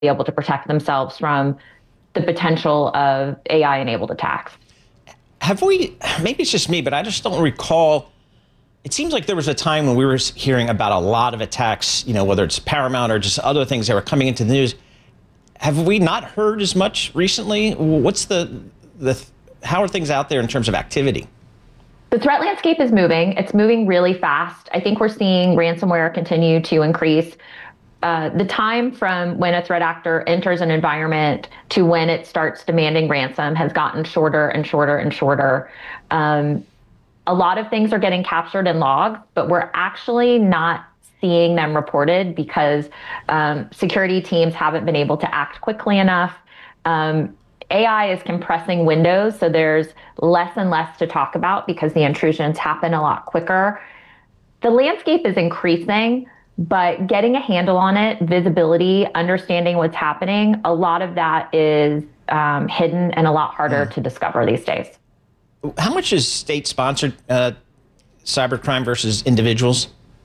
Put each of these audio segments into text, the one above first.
be able to protect themselves from the potential of AI-enabled attacks. Have we, maybe it's just me, but I just don't recall. It seems like there was a time when we were hearing about a lot of attacks, whether it's Paramount or just other things that were coming into the news. Have we not heard as much recently? What's how are things out there in terms of activity? The threat landscape is moving. It's moving really fast. I think we're seeing ransomware continue to increase. The time from when a threat actor enters an environment to when it starts demanding ransom has gotten shorter and shorter and shorter. A lot of things are getting captured and logged, but we're actually not seeing them reported because security teams haven't been able to act quickly enough. AI is compressing windows, so there's less and less to talk about because the intrusions happen a lot quicker. The landscape is increasing, but getting a handle on it, visibility, understanding what's happening, a lot of that is hidden and a lot harder to discover these days. How much is state-sponsored cybercrime versus individuals?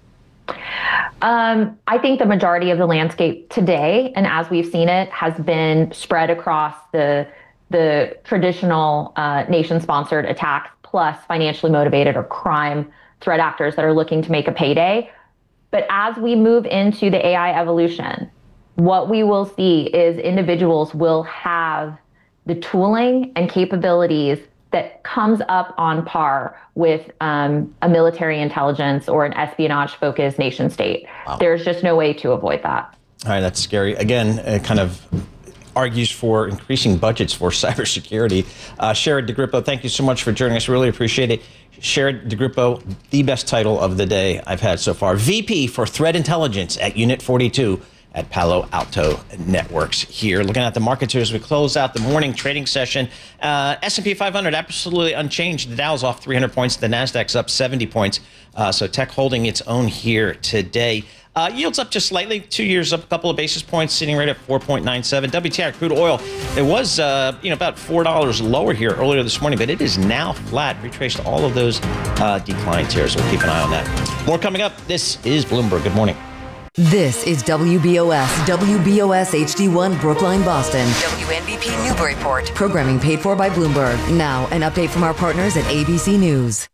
I think the majority of the landscape today, and as we've seen it, has been spread across the traditional nation-sponsored attacks, plus financially motivated or crime threat actors that are looking to make a payday. But as we move into the AI evolution, what we will see is individuals will have the tooling and capabilities that comes up on par with a military intelligence or an espionage-focused nation state. Wow. There's just no way to avoid that. All right, that's scary. Again, it kind of argues for increasing budgets for cybersecurity. Sherrod DeGrippo, thank you so much for joining us. Really appreciate it. Sherrod DeGrippo, the best title of the day I've had so far. VP for Threat Intelligence at Unit 42 at Palo Alto Networks here. Looking at the markets here as we close out the morning trading session. S&P 500 absolutely unchanged. The Dow's off 300 points. The Nasdaq's up 70 points. So tech holding its own here today. Yields up just slightly. 2 years up a couple of basis points, sitting right at 4.97. WTI crude oil, it was about $4 lower here earlier this morning, but it is now flat. Retraced all of those declines here, so we'll keep an eye on that. More coming up. This is Bloomberg. Good morning. This is WBOS HD1 Brookline, Boston. WNBP Newburyport. Programming paid for by Bloomberg. Now, an update from our partners at ABC News.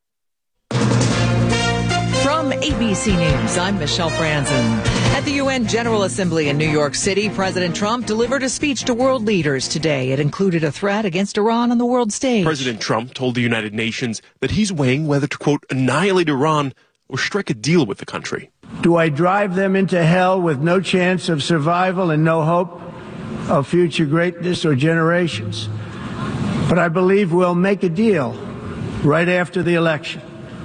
From ABC News, I'm Michelle Franzen. At the UN General Assembly in New York City, President Trump delivered a speech to world leaders today. It included a threat against Iran on the world stage. President Trump told the United Nations that he's weighing whether to, quote, annihilate Iran or strike a deal with the country. Do I drive them into hell with no chance of survival and no hope of future greatness or generations? But I believe we'll make a deal right after the election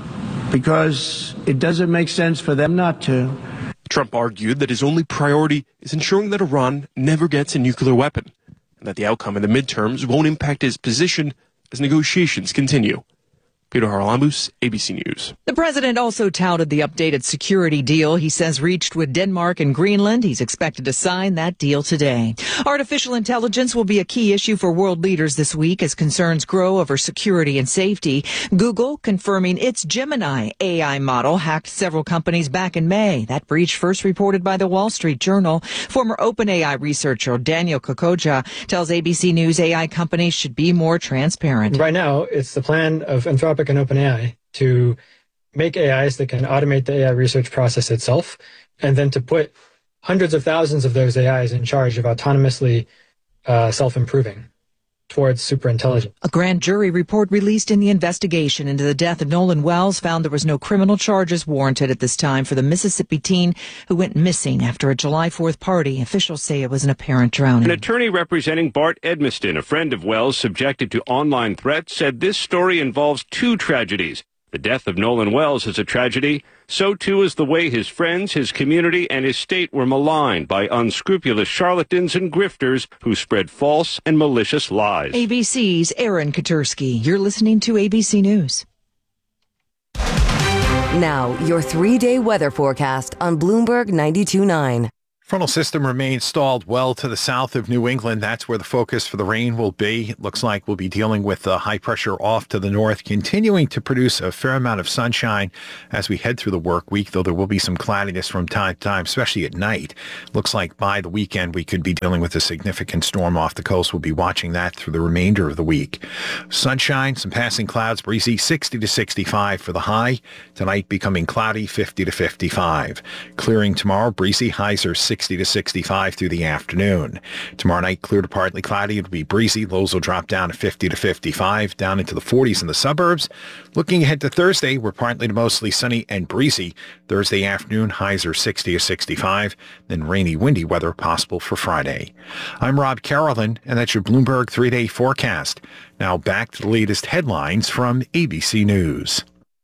because it doesn't make sense for them not to. Trump argued that his only priority is ensuring that Iran never gets a nuclear weapon and that the outcome in the midterms won't impact his position as negotiations continue. Peter Haralambous, ABC News. The president also touted the updated security deal he says reached with Denmark and Greenland. He's expected to sign that deal today. Artificial intelligence will be a key issue for world leaders this week as concerns grow over security and safety. Google confirming its Gemini AI model hacked several companies back in May. That breach first reported by the Wall Street Journal. Former OpenAI researcher Daniel Kokoja tells ABC News AI companies should be more transparent. Right now, it's the plan of Anthropic and OpenAI to make AIs that can automate the AI research process itself, and then to put hundreds of thousands of those AIs in charge of autonomously self-improving towards superintelligence. A grand jury report released in the investigation into the death of Nolan Wells found there was no criminal charges warranted at this time for the Mississippi teen who went missing after a July 4th party. Officials say it was an apparent drowning. An attorney representing Bart Edmiston, a friend of Wells subjected to online threats, said this story involves two tragedies. The death of Nolan Wells is a tragedy. So too is the way his friends, his community, and his state were maligned by unscrupulous charlatans and grifters who spread false and malicious lies. ABC's Aaron Katursky. You're listening to ABC News. Now, your 3-day weather forecast on Bloomberg 92.9. Frontal system remains stalled well to the south of New England. That's where the focus for the rain will be. It looks like we'll be dealing with high pressure off to the north, continuing to produce a fair amount of sunshine as we head through the work week, though there will be some cloudiness from time to time, especially at night. Looks like by the weekend we could be dealing with a significant storm off the coast. We'll be watching that through the remainder of the week. Sunshine, some passing clouds, breezy, 60 to 65 for the high. Tonight becoming cloudy, 50 to 55. Clearing tomorrow, breezy, highs are 60 to 65 through the afternoon. Tomorrow night, clear to partly cloudy. It'll be breezy. Lows will drop down to 50 to 55, down into the 40s in the suburbs. Looking ahead to Thursday, we're partly to mostly sunny and breezy. Thursday afternoon, highs are 60 to 65. Then rainy, windy weather possible for Friday. I'm Rob Carolyn, and that's your Bloomberg 3-day forecast. Now back to the latest headlines from ABC News.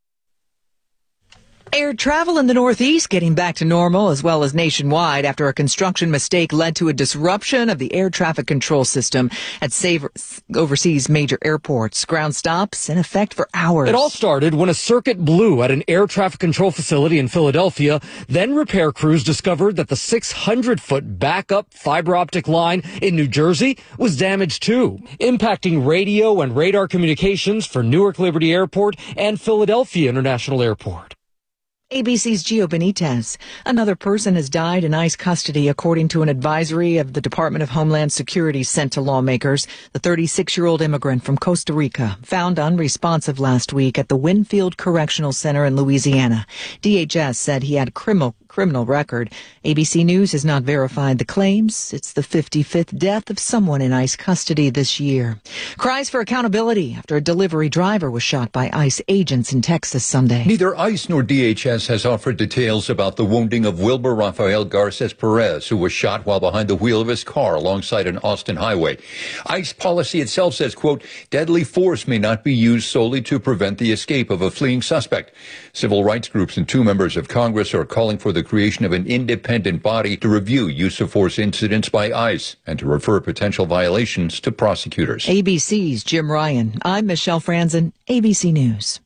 Air travel in the Northeast getting back to normal as well as nationwide after a construction mistake led to a disruption of the air traffic control system at overseas major airports. Ground stops in effect for hours. It all started when a circuit blew at an air traffic control facility in Philadelphia. Then repair crews discovered that the 600-foot backup fiber optic line in New Jersey was damaged too, impacting radio and radar communications for Newark Liberty Airport and Philadelphia International Airport. ABC's Gio Benitez. Another person has died in ICE custody, according to an advisory of the Department of Homeland Security sent to lawmakers. The 36-year-old immigrant from Costa Rica, found unresponsive last week at the Winfield Correctional Center in Louisiana. DHS said he had criminal record. ABC News has not verified the claims. It's the 55th death of someone in ICE custody this year. Cries for accountability after a delivery driver was shot by ICE agents in Texas Sunday. Neither ICE nor DHS has offered details about the wounding of Wilbur Rafael Garces Perez, who was shot while behind the wheel of his car alongside an Austin highway. ICE policy itself says, quote, deadly force may not be used solely to prevent the escape of a fleeing suspect. Civil rights groups and 2 members of Congress are calling for the creation of an independent body to review use of force incidents by ICE and to refer potential violations to prosecutors. ABC's Jim Ryan. I'm Michelle Franzen, ABC News.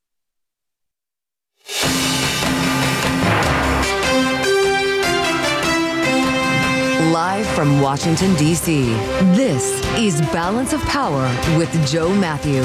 Live from Washington, D.C., this is Balance of Power with Joe Matthew.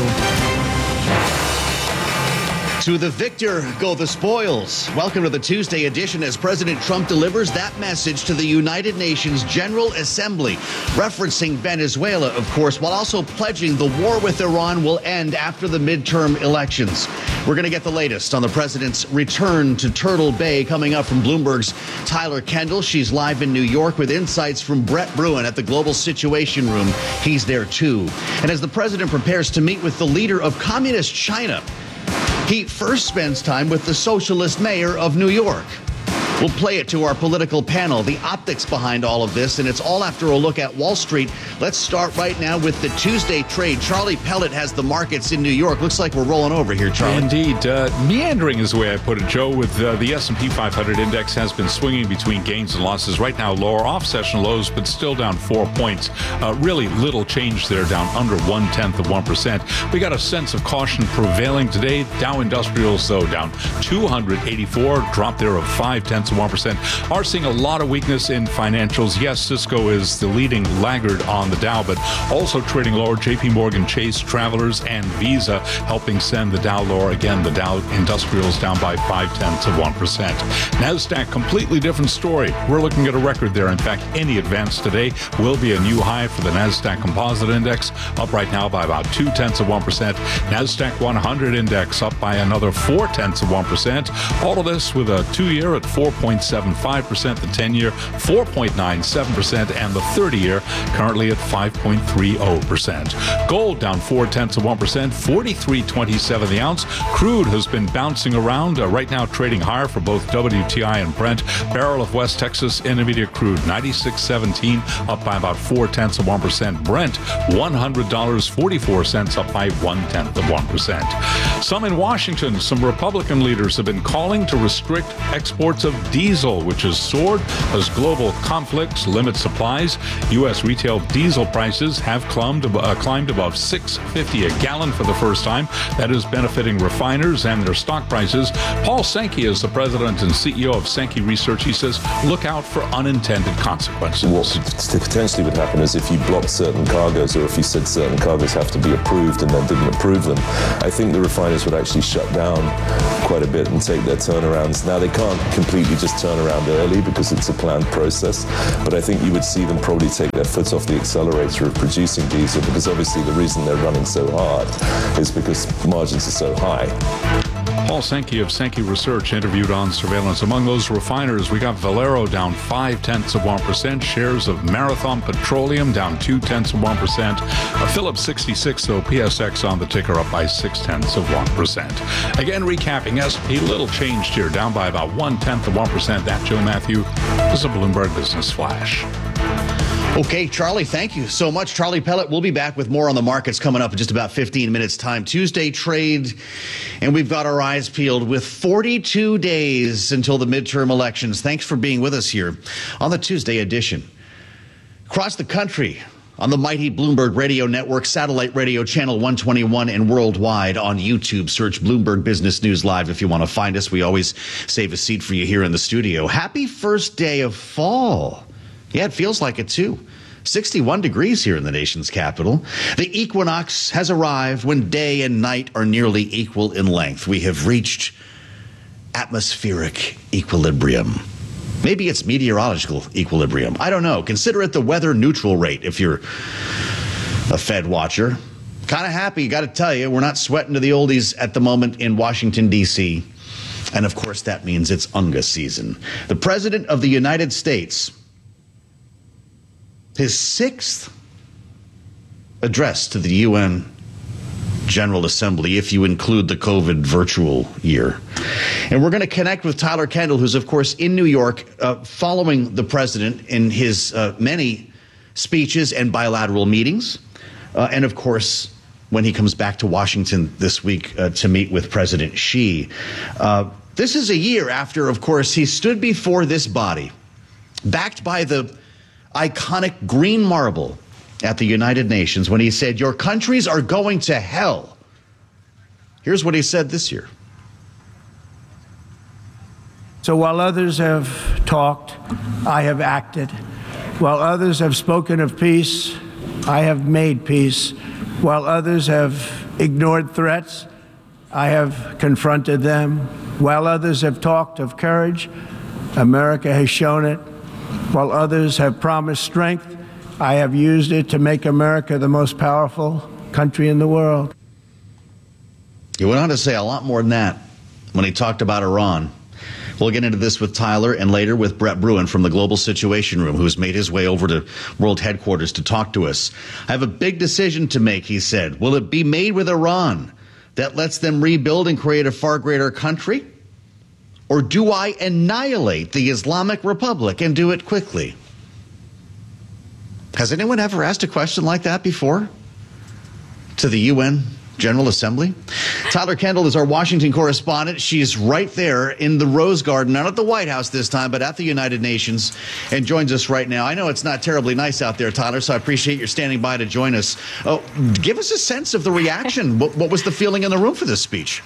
To the victor go the spoils. Welcome to the Tuesday edition as President Trump delivers that message to the United Nations General Assembly, referencing Venezuela, of course, while also pledging the war with Iran will end after the midterm elections. We're going to get the latest on the president's return to Turtle Bay coming up from Bloomberg's Tyler Kendall. She's live in New York with insights from Brett Bruin at the Global Situation Room. He's there too. And as the president prepares to meet with the leader of Communist China, he first spends time with the socialist mayor of New York. We'll play it to our political panel, the optics behind all of this, and it's all after a look at Wall Street. Let's start right now with the Tuesday trade. Charlie Pellet has the markets in New York. Looks like we're rolling over here, Charlie. Indeed. Meandering is the way I put it, Joe, with the S&P 500 index has been swinging between gains and losses. Right now, lower off-session lows, but still down 4 points. Really little change there, down under 0.1%. We got a sense of caution prevailing today. Dow Industrials, though, down 284, drop there of 0.5%. 1%. Are seeing a lot of weakness in financials. Yes, Cisco is the leading laggard on the Dow, but also trading lower. JP Morgan Chase, Travelers, and Visa helping send the Dow lower. Again, the Dow Industrials down by 0.5%. NASDAQ, completely different story. We're looking at a record there. In fact, any advance today will be a new high for the NASDAQ Composite Index, up right now by about 0.2%. NASDAQ 100 Index up by another 0.4%. All of this with a 2-year at 4.75%, the 10-year 4.97%, and the 30-year currently at 5.30%. Gold down 0.4%, 43.27 the ounce. Crude has been bouncing around, right now trading higher for both WTI and Brent. Barrel of West Texas Intermediate crude 96.17, up by about 0.4%. Brent $100.44, up by 0.1%. Some in Washington, some Republican leaders have been calling to restrict exports of diesel, which has soared as global conflicts limit supplies. U.S. retail diesel prices have climbed above $6.50 a gallon for the first time. That is benefiting refiners and their stock prices. Paul Sankey is the president and CEO of Sankey Research. He says, look out for unintended consequences. What potentially would happen is if you blocked certain cargoes, or if you said certain cargoes have to be approved and then didn't approve them, I think the refiners would actually shut down quite a bit and take their turnarounds. Now, they can't completely just turn around early because it's a planned process, but I think you would see them probably take their foot off the accelerator of producing diesel, because obviously the reason they're running so hard is because margins are so high. Paul Sankey of Sankey Research interviewed on Surveillance. Among those refiners, we got Valero down 0.5%, shares of Marathon Petroleum down 0.2%, Phillips 66, though PSX on the ticker up by 0.6%. Again, recapping, S&P little changed here, down by about 0.1%. That, Joe Matthew, is a Bloomberg Business Flash. Okay, Charlie, thank you so much. Charlie Pellet will be back with more on the markets coming up in just about 15 minutes' time. Tuesday trade, and we've got our eyes peeled with 42 days until the midterm elections. Thanks for being with us here on the Tuesday edition. Across the country on the mighty Bloomberg Radio Network, satellite radio channel 121, and worldwide on YouTube. Search Bloomberg Business News Live if you want to find us. We always save a seat for you here in the studio. Happy first day of fall. Yeah, it feels like it, too. 61 degrees here in the nation's capital. The equinox has arrived when day and night are nearly equal in length. We have reached atmospheric equilibrium. Maybe it's meteorological equilibrium. I don't know. Consider it the weather neutral rate if you're a Fed watcher. Kind of happy, got to tell you. We're not sweating to the oldies at the moment in Washington, D.C. And, of course, that means it's UNGA season. The President of the United States, his sixth address to the UN General Assembly, if you include the COVID virtual year. And we're going to connect with Tyler Kendall, who's, of course, in New York, following the president in his many speeches and bilateral meetings. And, of course, when he comes back to Washington this week to meet with President Xi. This is a year after, of course, he stood before this body, backed by the iconic green marble at the United Nations, when he said, "Your countries are going to hell." Here's what he said this year. So while others have talked, I have acted. While others have spoken of peace, I have made peace. While others have ignored threats, I have confronted them. While others have talked of courage, America has shown it. While others have promised strength, I have used it to make America the most powerful country in the world. He went on to say a lot more than that when he talked about Iran. We'll get into this with Tyler and later with Brett Bruen from the Global Situation Room, who's made his way over to World Headquarters to talk to us. I have a big decision to make, he said. Will it be made with Iran that lets them rebuild and create a far greater country? Or do I annihilate the Islamic Republic and do it quickly? Has anyone ever asked a question like that before to the UN General Assembly? Tyler Kendall is our Washington correspondent. She's right there in the Rose Garden, not at the White House this time, but at the United Nations, and joins us right now. I know it's not terribly nice out there, Tyler, so I appreciate your standing by to join us. Oh, give us a sense of the reaction. What was the feeling in the room for this speech?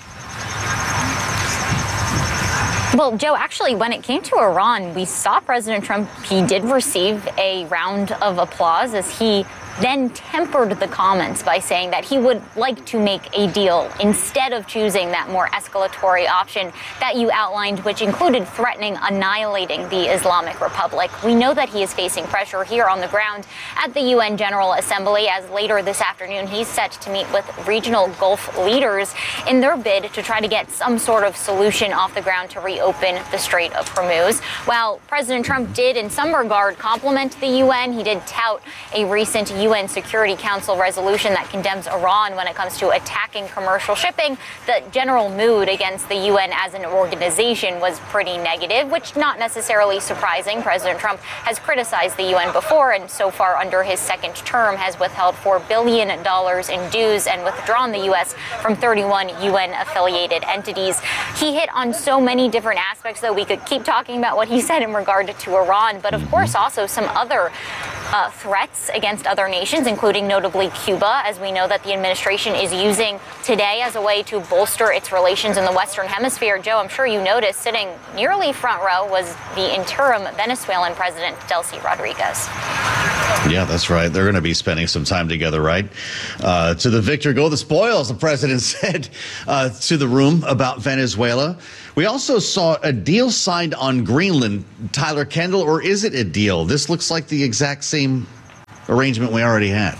Well, Joe, actually, when it came to Iran, we saw President Trump. He did receive a round of applause as he then tempered the comments by saying that he would like to make a deal instead of choosing that more escalatory option that you outlined, which included threatening annihilating the Islamic Republic. We know that he is facing pressure here on the ground at the UN General Assembly, as later this afternoon he's set to meet with regional Gulf leaders in their bid to try to get some sort of solution off the ground to reopen the Strait of Hormuz. While President Trump did in some regard compliment the UN, he did tout a recent UN Security Council resolution that condemns Iran when it comes to attacking commercial shipping, the general mood against the UN as an organization was pretty negative, which not necessarily surprising. President Trump has criticized the UN before, and so far under his second term has withheld $4 billion in dues and withdrawn the U.S. from 31 UN-affiliated entities. He hit on so many different aspects, though. We could keep talking about what he said in regard to Iran, but of course also some other threats against other nations, including notably Cuba, as we know that the administration is using today as a way to bolster its relations in the Western Hemisphere. Joe, I'm sure you noticed sitting nearly front row was the interim Venezuelan president, Delcy Rodriguez. Yeah, that's right. They're going to be spending some time together, right? To the victor go the spoils, the president said to the room about Venezuela. We also saw a deal signed on Greenland. Tyler Kendall, or is it a deal? This looks like the exact same arrangement we already had.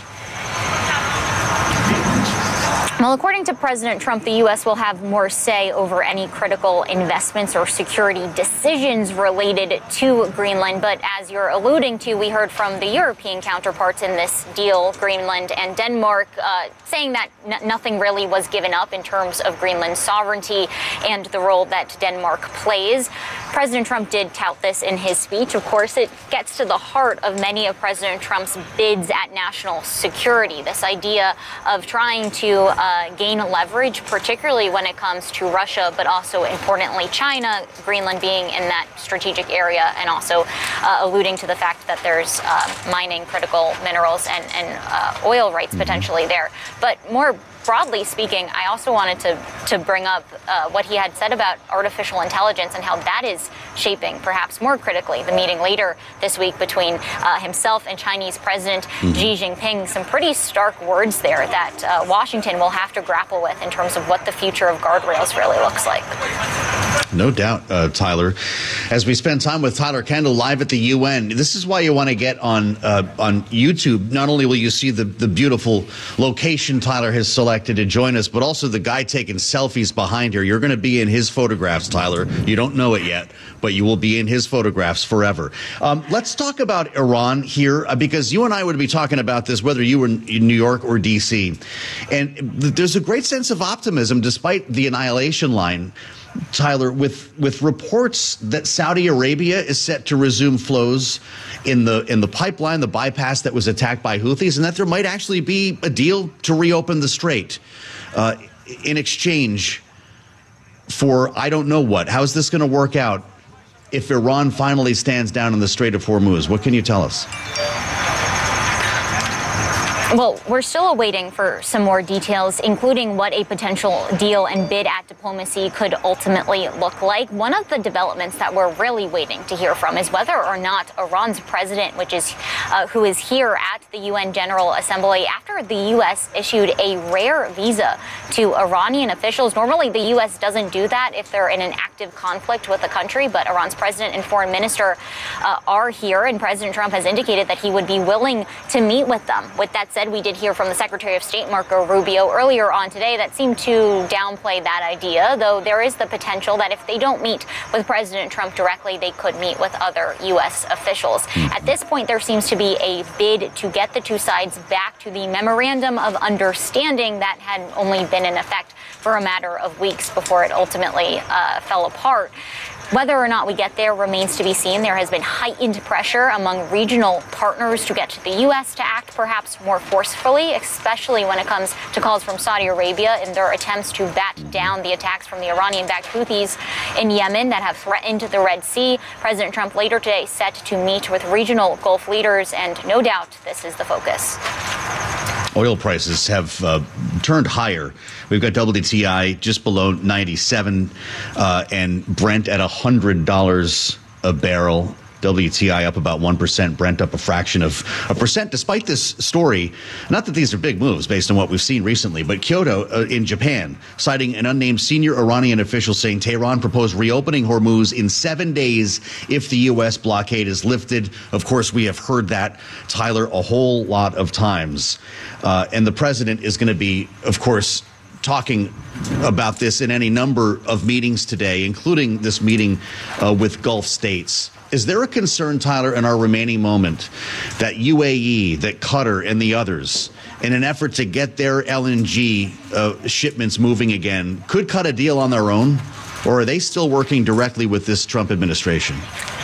Well, according to President Trump, the U.S. will have more say over any critical investments or security decisions related to Greenland. But as you're alluding to, we heard from the European counterparts in this deal, Greenland and Denmark, saying that nothing really was given up in terms of Greenland's sovereignty and the role that Denmark plays. President Trump did tout this in his speech. Of course, it gets to the heart of many of President Trump's bids at national security, this idea of trying to gain leverage, particularly when it comes to Russia, but also importantly China, Greenland being in that strategic area, and also alluding to the fact that there's mining critical minerals and oil rights potentially there. But more broadly speaking, I also wanted to bring up what he had said about artificial intelligence and how that is shaping, perhaps more critically, the meeting later this week between himself and Chinese President Xi Jinping. Some pretty stark words there that Washington will have to grapple with in terms of what the future of guardrails really looks like. No doubt, Tyler. As we spend time with Tyler Kendall live at the UN, this is why you want to get on YouTube. Not only will you see the beautiful location Tyler has selected to join us, but also the guy taking selfies behind here. You're going to be in his photographs, Tyler. You don't know it yet, but you will be in his photographs forever. Let's talk about Iran here, because you and I would be talking about this whether you were in New York or D.C. And there's a great sense of optimism despite the annihilation line, Tyler, with reports that Saudi Arabia is set to resume flows in the pipeline, the bypass that was attacked by Houthis, and that there might actually be a deal to reopen the strait in exchange for I don't know what. How's this going to work out if Iran finally stands down in the Strait of Hormuz? What can you tell us? Well, we're still awaiting for some more details, including what a potential deal and bid at diplomacy could ultimately look like. One of the developments that we're really waiting to hear from is whether or not Iran's president, who is here at the UN General Assembly after the U.S. issued a rare visa to Iranian officials. Normally, the U.S. doesn't do that if they're in an active conflict with a country, but Iran's president and foreign minister are here, and President Trump has indicated that he would be willing to meet with them. With that said, we did hear from the Secretary of State, Marco Rubio, earlier on today that seemed to downplay that idea, though there is the potential that if they don't meet with President Trump directly, they could meet with other U.S. officials. At this point, there seems to be a bid to get the two sides back to the memorandum of understanding that had only been in effect for a matter of weeks before it ultimately fell apart. Whether or not we get there remains to be seen. There has been heightened pressure among regional partners to get the U.S. to act perhaps more forcefully, especially when it comes to calls from Saudi Arabia in their attempts to bat down the attacks from the Iranian-backed Houthis in Yemen that have threatened the Red Sea. President Trump later today set to meet with regional Gulf leaders, and no doubt this is the focus. Oil prices have turned higher. We've got WTI just below 97 and Brent at $100 a barrel. WTI up about 1%, Brent up a fraction of a percent, despite this story. Not that these are big moves based on what we've seen recently, but Kyoto in Japan, citing an unnamed senior Iranian official saying Tehran proposed reopening Hormuz in 7 days if the U.S. blockade is lifted. Of course, we have heard that, Tyler, a whole lot of times. And the president is going to be, of course, talking about this in any number of meetings today, including this meeting with Gulf states. Is there a concern, Tyler, in our remaining moment that UAE, that Qatar, and the others, in an effort to get their LNG shipments moving again, could cut a deal on their own? Or are they still working directly with this Trump administration?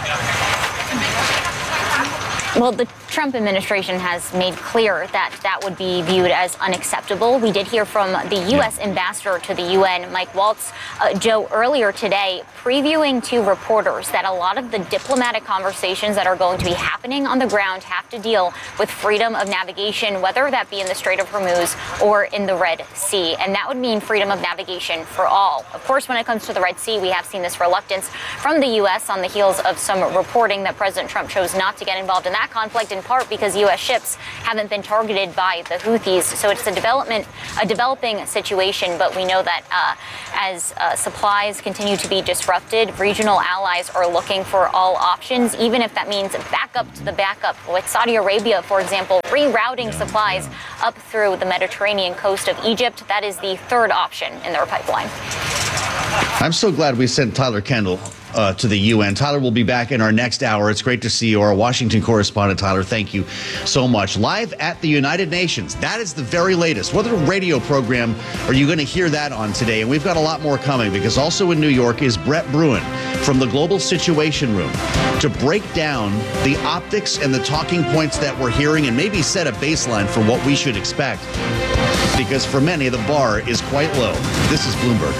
Well, the Trump administration has made clear that that would be viewed as unacceptable. We did hear from the U.S. ambassador to the UN, Mike Waltz, Joe, earlier today, previewing to reporters that a lot of the diplomatic conversations that are going to be happening on the ground have to deal with freedom of navigation, whether that be in the Strait of Hormuz or in the Red Sea. And that would mean freedom of navigation for all. Of course, when it comes to the Red Sea, we have seen this reluctance from the U.S. on the heels of some reporting that President Trump chose not to get involved in that conflict, in part because U.S. ships haven't been targeted by the Houthis. So it's a developing situation. But we know that as supplies continue to be disrupted, regional allies are looking for all options, even if that means backup to the backup. With Saudi Arabia, for example, rerouting supplies up through the Mediterranean coast of Egypt. That is the third option in their pipeline. I'm so glad we sent Tyler Kendall to the UN. Tyler will be back in our next hour. It's great to see you, our Washington correspondent. Tyler, thank you so much. Live at the United Nations. That is the very latest. What other radio program are you going to hear that on today? And we've got a lot more coming, because also in New York is Brett Bruin from the Global Situation Room to break down the optics and the talking points that we're hearing and maybe set a baseline for what we should expect. Because for many, the bar is quite low. This is Bloomberg.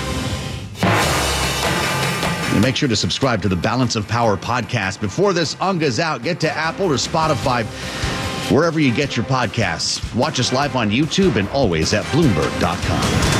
And make sure to subscribe to the Balance of Power podcast. Before this UNGA's out, get to Apple or Spotify, wherever you get your podcasts. Watch us live on YouTube and always at Bloomberg.com.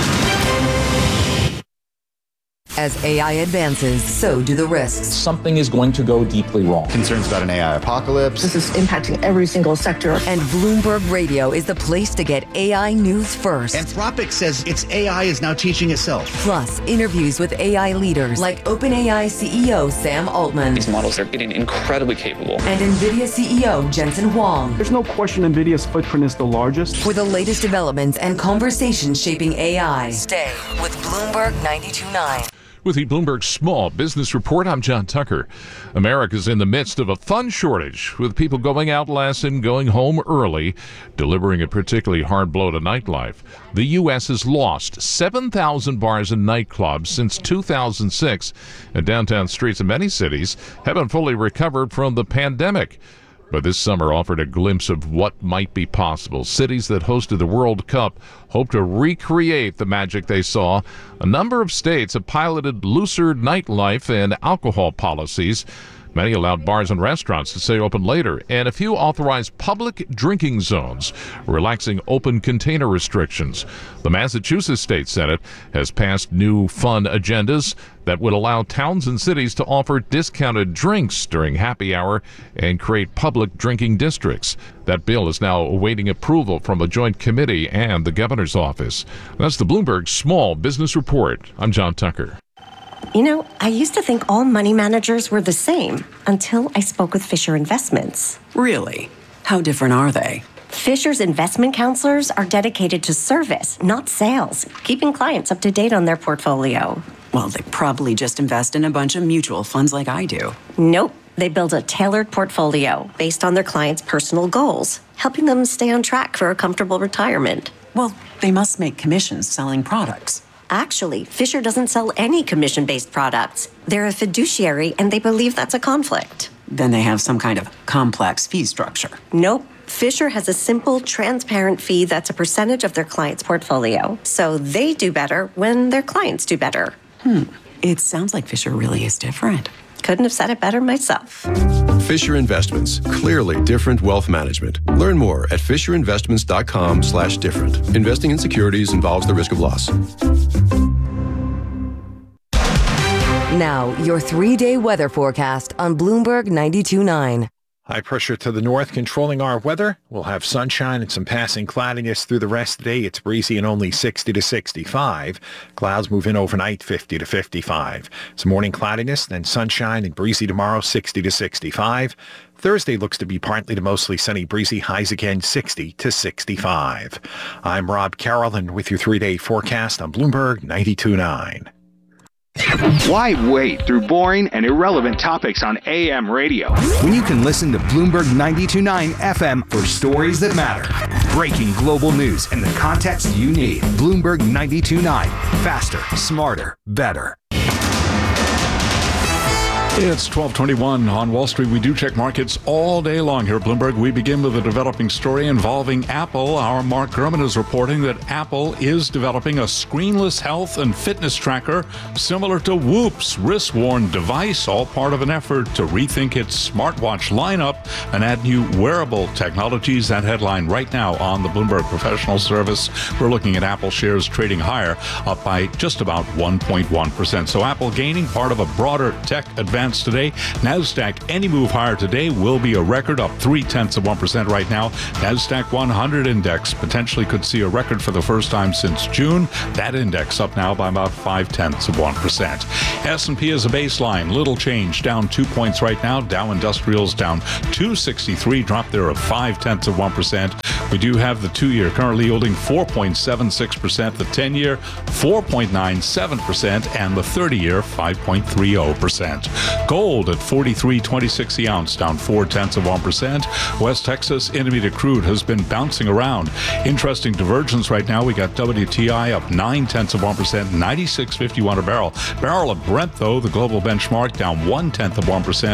As AI advances, so do the risks. Something is going to go deeply wrong. Concerns about an AI apocalypse. This is impacting every single sector. And Bloomberg Radio is the place to get AI news first. Anthropic says its AI is now teaching itself. Plus, interviews with AI leaders like OpenAI CEO Sam Altman. These models are getting incredibly capable. And NVIDIA CEO Jensen Huang. There's no question NVIDIA's footprint is the largest. For the latest developments and conversations shaping AI, stay with Bloomberg 92.9. With the Bloomberg Small Business Report, I'm John Tucker. America's in the midst of a fun shortage, with people going out less and going home early, delivering a particularly hard blow to nightlife. The U.S. has lost 7,000 bars and nightclubs since 2006, and downtown streets in many cities haven't fully recovered from the pandemic. But this summer offered a glimpse of what might be possible. Cities that hosted the World Cup hope to recreate the magic they saw. A number of states have piloted looser nightlife and alcohol policies. Many allowed bars and restaurants to stay open later, and a few authorized public drinking zones, relaxing open container restrictions. The Massachusetts State Senate has passed new fun agendas that would allow towns and cities to offer discounted drinks during happy hour and create public drinking districts. That bill is now awaiting approval from a joint committee and the governor's office. That's the Bloomberg Small Business Report. I'm John Tucker. You know, I used to think all money managers were the same until I spoke with Fisher Investments. Really? How different are they? Fisher's investment counselors are dedicated to service, not sales, keeping clients up to date on their portfolio. Well, they probably just invest in a bunch of mutual funds like I do. Nope. They build a tailored portfolio based on their clients' personal goals, helping them stay on track for a comfortable retirement. Well, they must make commissions selling products. Actually, Fisher doesn't sell any commission-based products. They're a fiduciary, and they believe that's a conflict. Then they have some kind of complex fee structure. Nope. Fisher has a simple, transparent fee that's a percentage of their client's portfolio. So they do better when their clients do better. It sounds like Fisher really is different. Couldn't have said it better myself. Fisher Investments. Clearly different wealth management. Learn more at fisherinvestments.com/different. Investing in securities involves the risk of loss. Now, your 3-day weather forecast on Bloomberg 92.9. High pressure to the north controlling our weather. We'll have sunshine and some passing cloudiness through the rest of the day. It's breezy and only 60 to 65. Clouds move in overnight, 50 to 55. Some morning cloudiness, then sunshine and breezy tomorrow, 60 to 65. Thursday looks to be partly to mostly sunny, breezy, highs again 60 to 65. I'm Rob Carroll with your 3-day forecast on Bloomberg 92.9. Why wait through boring and irrelevant topics on AM radio when you can listen to Bloomberg 92.9 FM for stories that matter? Breaking global news and the context you need. Bloomberg 92.9. Faster, smarter, better. It's 12:21 on Wall Street. We do check markets all day long here at Bloomberg. We begin with a developing story involving Apple. Our Mark Gurman is reporting that Apple is developing a screenless health and fitness tracker similar to Whoop's wrist-worn device, all part of an effort to rethink its smartwatch lineup and add new wearable technologies. That headline right now on the Bloomberg Professional Service. We're looking at Apple shares trading higher, up by just about 1.1%. So Apple gaining, part of a broader tech advance today. NASDAQ, any move higher today will be a record, up 0.3% right now. NASDAQ 100 index potentially could see a record for the first time since June. That index up now by about 0.5%. S&P is a baseline, little change, down 2 points right now. Dow Industrials down 263, drop there of 0.5%. We do have the 2-year currently yielding 4.76%, the 10-year 4.97%, and the 30-year 5.30%. Gold at $43.26 the ounce, down 0.4%. West Texas Intermediate crude has been bouncing around. Interesting divergence right now. We got WTI up 0.9%, 96.51 a barrel. Barrel of Brent, though, the global benchmark, down 0.1%,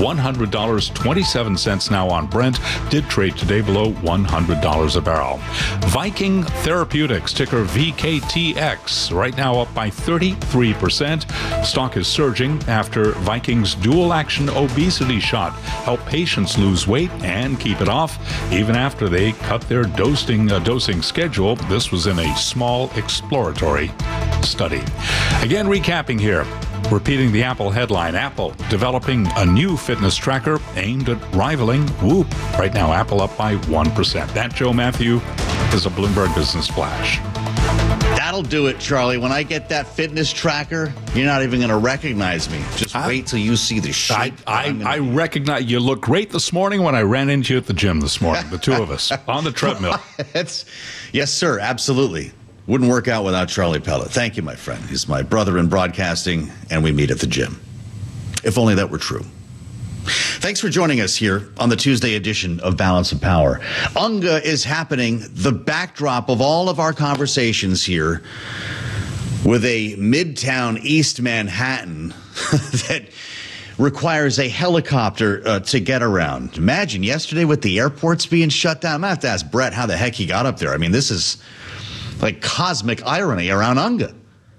$100.27 now on Brent. Did trade today below $100 a barrel. Viking Therapeutics, ticker VKTX, right now up by 33%. Stock is surging after Viking's dual-action obesity shot helped patients lose weight and keep it off, even after they cut their dosing schedule. This was in a small exploratory study. Again, recapping here. Repeating the Apple headline, Apple developing a new fitness tracker aimed at rivaling Whoop. Right now, Apple up by 1%. That, Joe Matthew, is a Bloomberg Business Flash. That'll do it, Charlie. When I get that fitness tracker, you're not even going to recognize me. Just wait till you see the shape. I recognize you. Look great this morning when I ran into you at the gym this morning, the two of us, on the treadmill. Yes, sir, absolutely. Wouldn't work out without Charlie Pellet. Thank you, my friend. He's my brother in broadcasting, and we meet at the gym. If only that were true. Thanks for joining us here on the Tuesday edition of Balance of Power. UNGA is happening, the backdrop of all of our conversations here, with a Midtown East Manhattan that requires a helicopter to get around. Imagine yesterday with the airports being shut down. I'm going to have to ask Brett how the heck he got up there. I mean, this is like cosmic irony around UNGA.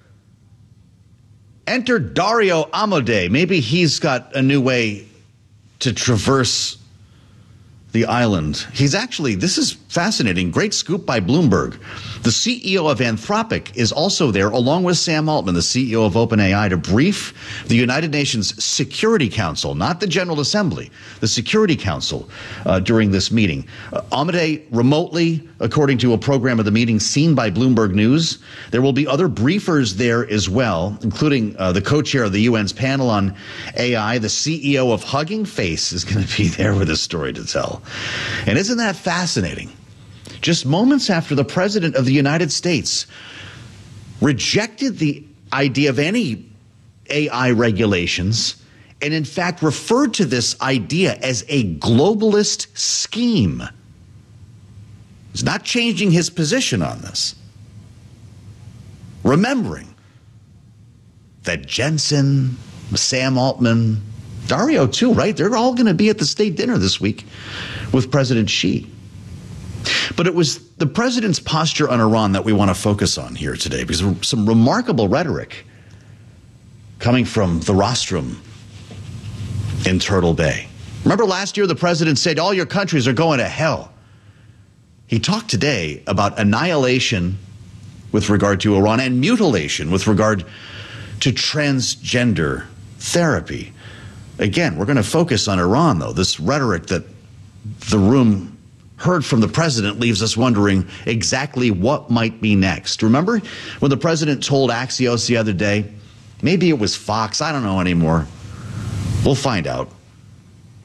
Enter Dario Amodei. Maybe he's got a new way to traverse the island. He's actually, this is fascinating, great scoop by Bloomberg. The CEO of Anthropic is also there, along with Sam Altman, the CEO of OpenAI, to brief the United Nations Security Council, not the General Assembly, the Security Council, during this meeting. Amodei remotely, according to a program of the meeting seen by Bloomberg News. There will be other briefers there as well, including the co-chair of the UN's panel on AI. The CEO of Hugging Face is going to be there with a story to tell. And isn't that fascinating? Just moments after the President of the United States rejected the idea of any AI regulations and in fact referred to this idea as a globalist scheme. He's not changing his position on this. Remembering that Jensen, Sam Altman, Dario too, right? They're all going to be at the state dinner this week with President Xi. But it was the president's posture on Iran that we want to focus on here today, because there's some remarkable rhetoric coming from the rostrum in Turtle Bay. Remember last year the president said, all your countries are going to hell. He talked today about annihilation with regard to Iran and mutilation with regard to transgender therapy. Again, we're going to focus on Iran, though. This rhetoric that the room heard from the president leaves us wondering exactly what might be next. Remember when the president told Axios the other day, maybe it was Fox, I don't know anymore. We'll find out.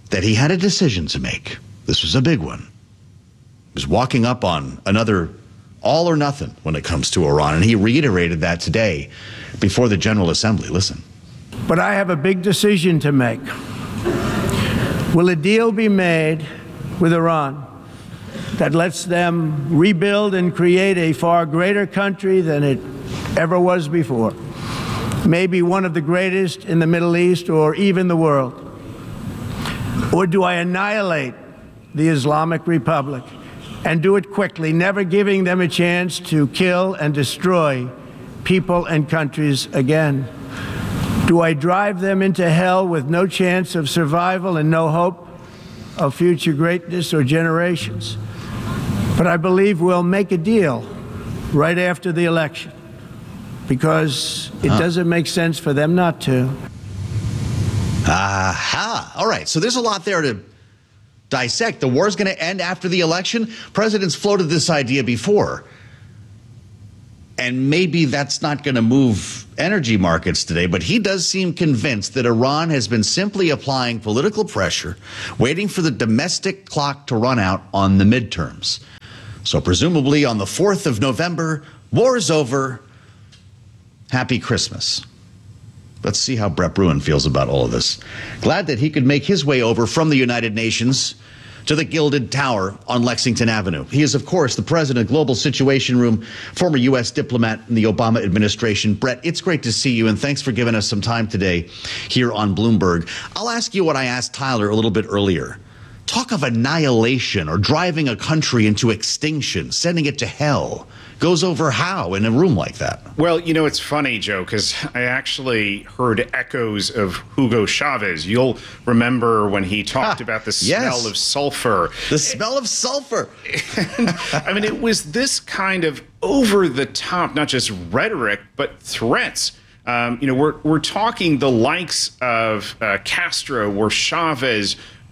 that he had a decision to make. This was a big one. He was walking up on another all or nothing when it comes to Iran, and he reiterated that today before the General Assembly. Listen. But I have a big decision to make. Will a deal be made with Iran that lets them rebuild and create a far greater country than it ever was before? Maybe one of the greatest in the Middle East or even the world? Or do I annihilate the Islamic Republic and do it quickly, never giving them a chance to kill and destroy people and countries again? Do I drive them into hell with no chance of survival and no hope of future greatness or generations? But I believe we'll make a deal right after the election, because it doesn't make sense for them not to. Aha. All right. So there's a lot there to dissect. The war's going to end after the election. Presidents floated this idea before. And maybe that's not going to move energy markets today, but he does seem convinced that Iran has been simply applying political pressure, waiting for the domestic clock to run out on the midterms. So presumably on the 4th of November, war's over. Happy Christmas. Let's see how Brett Bruen feels about all of this. Glad that he could make his way over from the United Nations to the Gilded Tower on Lexington Avenue. He is, of course, the president of Global Situation Room, former U.S. diplomat in the Obama administration. Brett, it's great to see you, and thanks for giving us some time today here on Bloomberg. I'll ask you what I asked Tyler a little bit earlier. Talk of annihilation or driving a country into extinction, sending it to hell, goes over how in a room like that? Well, you know, it's funny, Joe, because I actually heard echoes of Hugo Chavez. You'll remember when he talked about the smell of sulfur. The smell of sulfur. I mean, it was this kind of over-the-top, not just rhetoric, but threats. You know, we're talking the likes of Castro or Chavez,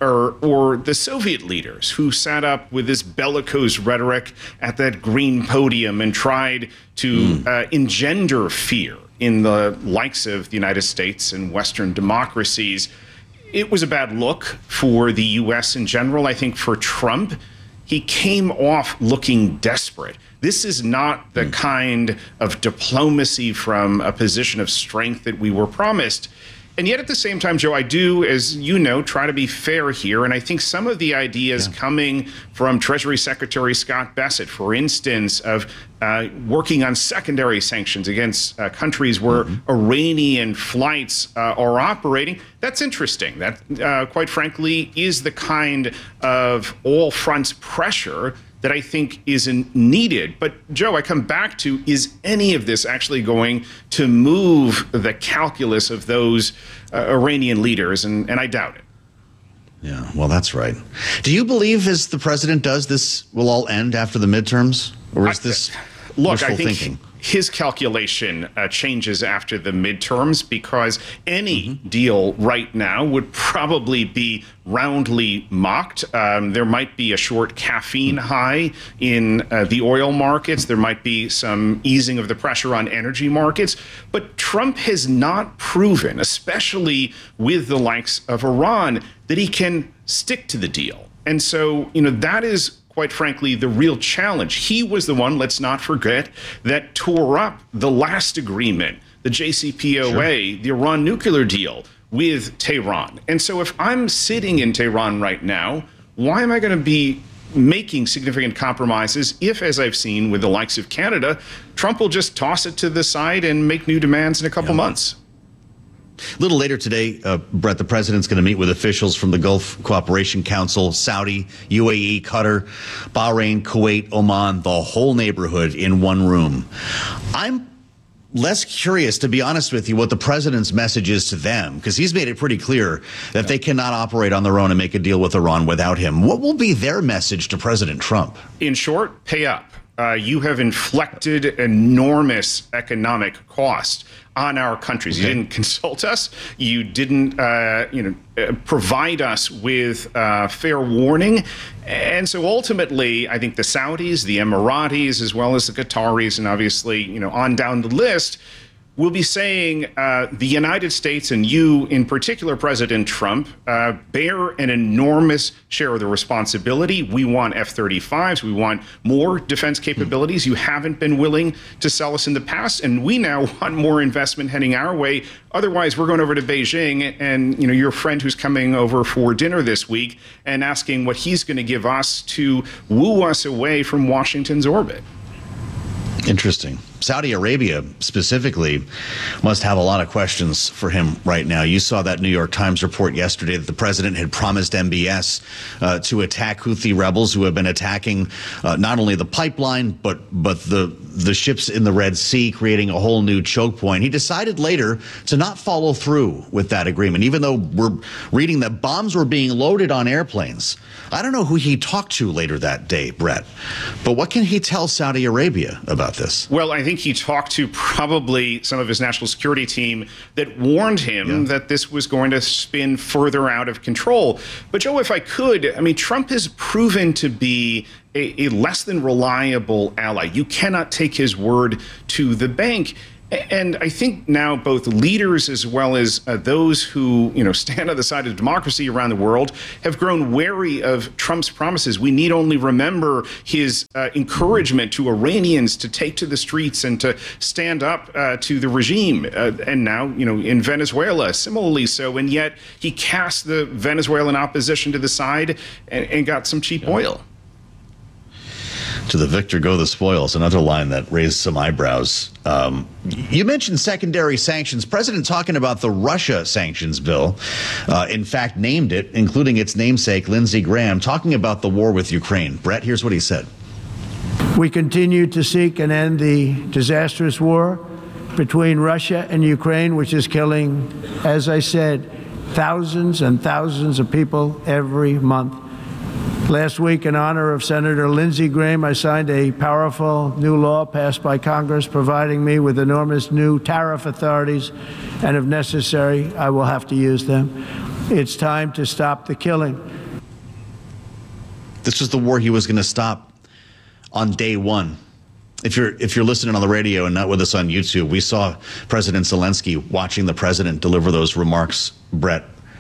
or the Soviet leaders who sat up with this bellicose rhetoric at that green podium and tried to engender fear in the likes of the United States and Western democracies. It was a bad look for the U.S. in general. I think for Trump, he came off looking desperate. This is not the kind of diplomacy from a position of strength that we were promised. And yet at the same time, Joe, I do, as you know, try to be fair here. And I think some of the ideas coming from Treasury Secretary Scott Bessent, for instance, of working on secondary sanctions against countries where Iranian flights are operating, that's interesting. That, quite frankly, is the kind of all fronts pressure that I think isn't needed. But, Joe, I come back to, is any of this actually going to move the calculus of those Iranian leaders? And I doubt it. Yeah, well, that's right. Do you believe, as the president does, this will all end after the midterms? Or is this wishful thinking? His calculation changes after the midterms, because any deal right now would probably be roundly mocked. There might be a short caffeine high in the oil markets. There might be some easing of the pressure on energy markets. But Trump has not proven, especially with the likes of Iran, that he can stick to the deal. And so, you know, that is, quite frankly, the real challenge. He was the one, let's not forget, that tore up the last agreement, the JCPOA, the Iran nuclear deal with Tehran. And so if I'm sitting in Tehran right now, why am I going to be making significant compromises if, as I've seen with the likes of Canada, Trump will just toss it to the side and make new demands in a couple months? A little later today, Brett, the president's going to meet with officials from the Gulf Cooperation Council, Saudi, UAE, Qatar, Bahrain, Kuwait, Oman, the whole neighborhood in one room. I'm less curious, to be honest with you, what the president's message is to them, because he's made it pretty clear that they cannot operate on their own and make a deal with Iran without him. What will be their message to President Trump? In short, pay up. You have inflicted enormous economic cost on our countries. You didn't consult us. You didn't, provide us with fair warning. And so ultimately, I think the Saudis, the Emiratis, as well as the Qataris, and obviously, on down the list, will be saying the United States and you in particular, President Trump, bear an enormous share of the responsibility. We want F-35s. We want more defense capabilities. You haven't been willing to sell us in the past, and we now want more investment heading our way. Otherwise, we're going over to Beijing and, your friend who's coming over for dinner this week and asking what he's going to give us to woo us away from Washington's orbit. Interesting. Saudi Arabia specifically must have a lot of questions for him right now. You saw that New York Times report yesterday that the president had promised MBS to attack Houthi rebels who have been attacking not only the pipeline, but the ships in the Red Sea, creating a whole new choke point. He decided later to not follow through with that agreement, even though we're reading that bombs were being loaded on airplanes. I don't know who he talked to later that day, Brett, but what can he tell Saudi Arabia about this? Well, I think he talked to probably some of his national security team that warned him that this was going to spin further out of control. But Joe, if I could, Trump has proven to be a less than reliable ally. You cannot take his word to the bank. And I think now both leaders as well as those who, stand on the side of democracy around the world have grown wary of Trump's promises. We need only remember his encouragement to Iranians to take to the streets and to stand up to the regime. And now, in Venezuela, similarly so. And yet he cast the Venezuelan opposition to the side and got some cheap oil. To the victor go the spoils, another line that raised some eyebrows. You mentioned secondary sanctions. President talking about the Russia sanctions bill, in fact, named it, including its namesake, Lindsey Graham, talking about the war with Ukraine. Brett, here's what he said. We continue to seek and end the disastrous war between Russia and Ukraine, which is killing, as I said, thousands and thousands of people every month. Last week, in honor of Senator Lindsey Graham, I signed a powerful new law passed by Congress providing me with enormous new tariff authorities, and if necessary, I will have to use them. It's time to stop the killing. This was the war he was going to stop on day one. If you're listening on the radio and not with us on YouTube, we saw President Zelensky watching the president deliver those remarks, Brett.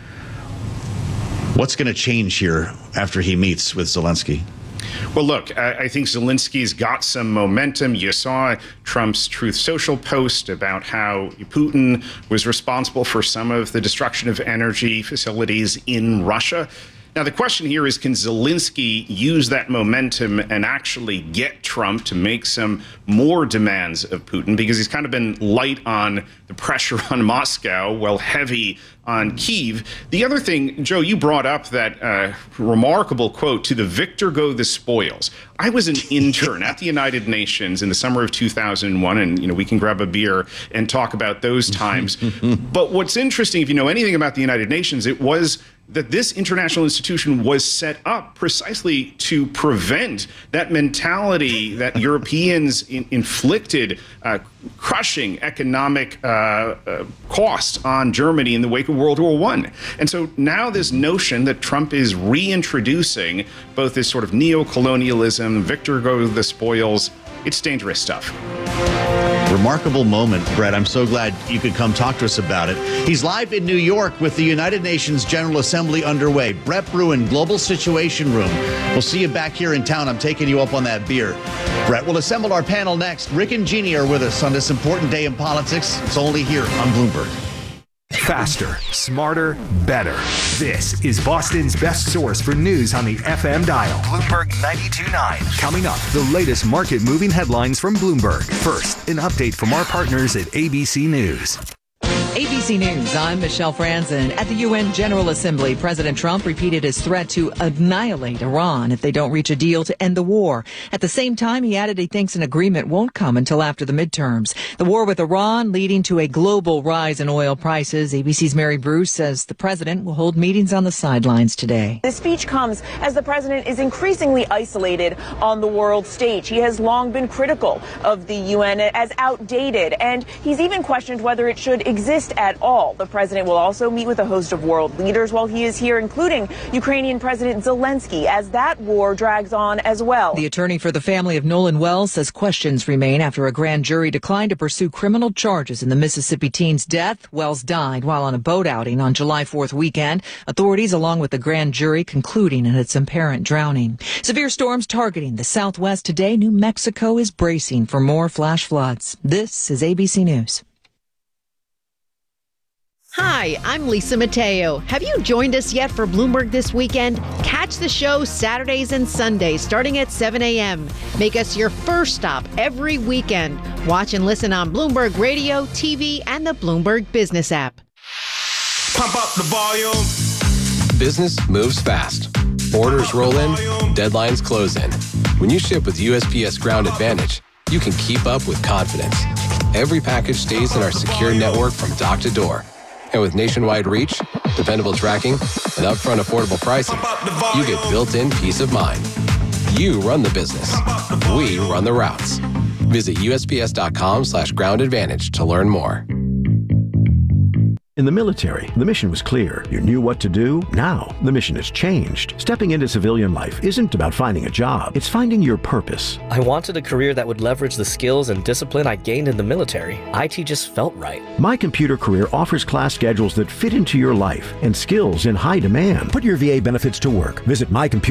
What's going to change here after he meets with Zelensky? Well, look, I think Zelensky's got some momentum. You saw Trump's Truth Social post about how Putin was responsible for some of the destruction of energy facilities in Russia. Now, the question here is, can Zelensky use that momentum and actually get Trump to make some more demands of Putin? Because he's kind of been light on the pressure on Moscow, while heavy on Kyiv. The other thing, Joe, you brought up that remarkable quote, "To the victor go the spoils." I was an intern at the United Nations in the summer of 2001, and we can grab a beer and talk about those times. But what's interesting, if you know anything about the United Nations, it was that this international institution was set up precisely to prevent that mentality that Europeans inflicted crushing economic cost on Germany in the wake of World War I. And so now this notion that Trump is reintroducing both this sort of neo-colonialism, victor go the spoils, it's dangerous stuff. Remarkable moment, Brett. I'm so glad you could come talk to us about it. He's live in New York with the United Nations General Assembly underway. Brett Bruen, Global Situation Room. We'll see you back here in town. I'm taking you up on that beer. Brett, we'll assemble our panel next. Rick and Jeannie are with us on this important day in politics. It's only here on Bloomberg. Faster, smarter, better. This is Boston's best source for news on the FM dial. Bloomberg 92.9. Coming up, the latest market-moving headlines from Bloomberg. First, an update from our partners at ABC News. ABC News, I'm Michelle Franzen. At the UN General Assembly, President Trump repeated his threat to annihilate Iran if they don't reach a deal to end the war. At the same time, he added he thinks an agreement won't come until after the midterms. The war with Iran leading to a global rise in oil prices. ABC's Mary Bruce says the president will hold meetings on the sidelines today. The speech comes as the president is increasingly isolated on the world stage. He has long been critical of the UN as outdated, and he's even questioned whether it should exist at at all. The president will also meet with a host of world leaders while he is here, including Ukrainian President Zelensky, as that war drags on as well. The attorney for the family of Nolan Wells says questions remain after a grand jury declined to pursue criminal charges in the Mississippi teen's death. Wells died while on a boat outing on July 4th weekend. Authorities, along with the grand jury, concluding in its apparent drowning. Severe storms targeting the Southwest today. New Mexico is bracing for more flash floods. This is ABC News. Hi, I'm Lisa Mateo. Have you joined us yet for Bloomberg This Weekend? Catch the show Saturdays and Sundays starting at 7 a.m. Make us your first stop every weekend. Watch and listen on Bloomberg Radio, TV, and the Bloomberg Business app. Pump up the volume. Business moves fast. Orders roll in, deadlines close in. When you ship with USPS Ground Advantage, you can keep up with confidence. Every package stays in our secure network from dock to door. And with nationwide reach, dependable tracking, and upfront affordable pricing, you get built-in peace of mind. You run the business. We run the routes. Visit USPS.com/Ground Advantage to learn more. In the military, the mission was clear. You knew what to do. Now, the mission has changed. Stepping into civilian life isn't about finding a job. It's finding your purpose. I wanted a career that would leverage the skills and discipline I gained in the military. IT just felt right. My Computer Career offers class schedules that fit into your life and skills in high demand. Put your VA benefits to work. Visit